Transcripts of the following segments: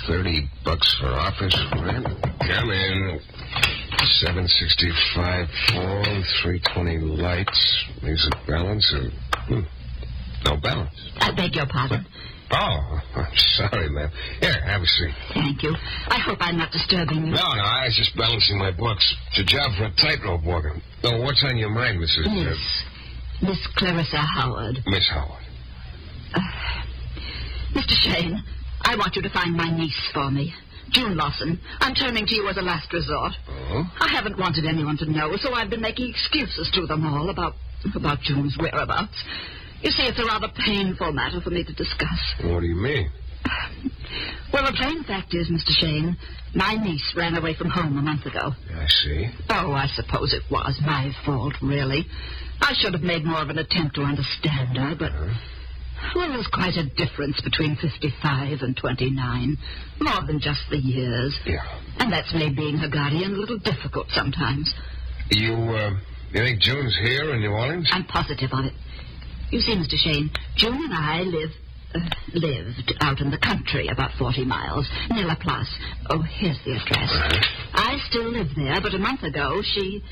$30 for office rent. Come in. 765 phone, 320 lights. Leaves a balance of... no balance. I beg your pardon. Oh, I'm sorry, ma'am. Here, have a seat. Thank you. I hope I'm not disturbing you. No, I was just balancing my books. It's a job for a tightrope walker. Oh, what's on your mind, Mrs. Miss Clarissa Howard. Miss Howard. Mr. Shane, I want you to find my niece for me. June Lawson. I'm turning to you as a last resort. Oh? I haven't wanted anyone to know, so I've been making excuses to them all about June's whereabouts. You see, it's a rather painful matter for me to discuss. What do you mean? Well, the plain fact is, Mr. Shane, my niece ran away from home a month ago. I see. Oh, I suppose it was my fault, really. I should have made more of an attempt to understand her, but... Well, there's quite a difference between 55 and 29. More than just the years. Yeah. And that's made being her guardian a little difficult sometimes. You think June's here in New Orleans? I'm positive of it. You see, Mr. Shane, June and I lived out in the country about 40 miles, near La Place. Oh, here's the address. I still live there, but a month ago, she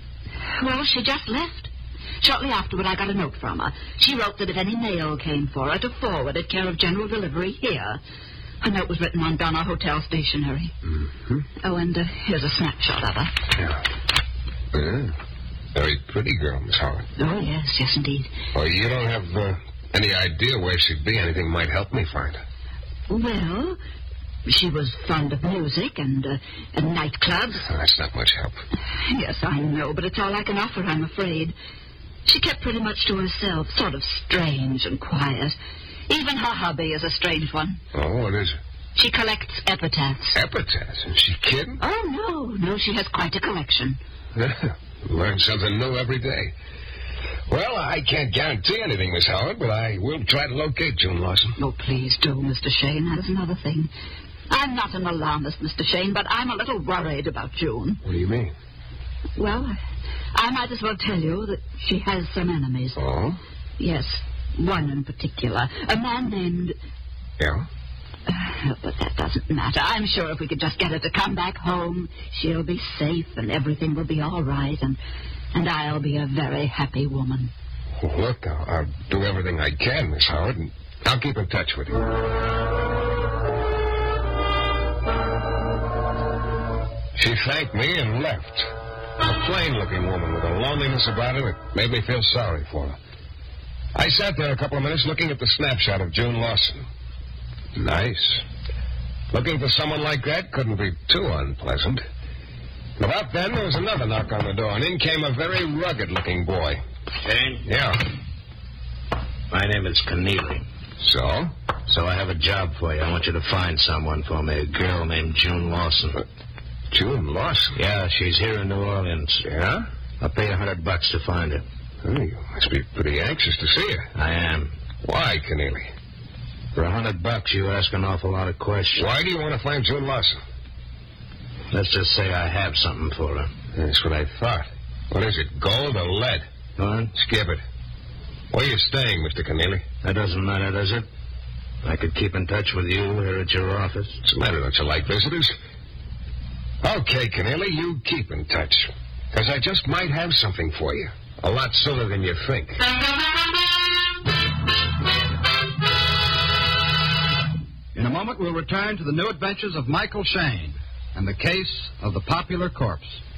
just left. Shortly afterward, I got a note from her. She wrote that if any mail came for her, to forward it care of General Delivery here. Her note was written on Donna Hotel stationery. Mm-hmm. Oh, and here's a snapshot of her. Yeah. Very pretty girl, Miss Howard. Oh, yes, indeed. Well, you don't have any idea where she'd be. Anything might help me find her. Well, she was fond of music and nightclubs. Oh, that's not much help. Yes, I know, but it's all I can offer, I'm afraid. She kept pretty much to herself, sort of strange and quiet. Even her hobby is a strange one. Oh, what is it? She collects epitaphs. Epitaphs? Is she kidding? Oh, no, she has quite a collection. Yeah, learn something new every day. Well, I can't guarantee anything, Miss Howard, but I will try to locate June Lawson. Oh, please do, Mr. Shane. That is another thing. I'm not an alarmist, Mr. Shane, but I'm a little worried about June. What do you mean? Well, I might as well tell you that she has some enemies. Oh? Yes, one in particular. A man named... Yeah? But that doesn't matter. I'm sure if we could just get her to come back home, she'll be safe and everything will be all right, and I'll be a very happy woman. Well, look, I'll do everything I can, Miss Howard, and I'll keep in touch with you. She thanked me and left. A plain-looking woman with a loneliness about her that made me feel sorry for her. I sat there a couple of minutes looking at the snapshot of June Lawson. Nice. Looking for someone like that couldn't be too unpleasant. About then, there was another knock on the door, and in came a very rugged-looking boy. Shane? Yeah. My name is Keneally. So? So I have a job for you. I want you to find someone for me, a girl named June Lawson. June Lawson? Yeah, she's here in New Orleans. Yeah? I'll pay $100 to find her. Oh, you must be pretty anxious to see her. I am. Why, Keneally? For $100, you ask an awful lot of questions. Why do you want to find June Lawson? Let's just say I have something for her. That's what I thought. What is it, gold or lead? What? Skip it. Where are you staying, Mr. Keneally? That doesn't matter, does it? I could keep in touch with you here at your office. What's the matter? Don't you like visitors? Okay, Keneally, you keep in touch. Because I just might have something for you. A lot sooner than you think. In a moment, we'll return to the new adventures of Michael Shane and the case of the popular corpse.